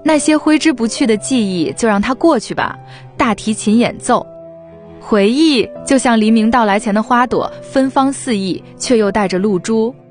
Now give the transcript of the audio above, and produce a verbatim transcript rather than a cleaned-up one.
那些挥之不去的记忆就让它过去吧，大提琴演奏。回忆就像黎明到来前的花朵，芬芳四溢，却又带着露珠。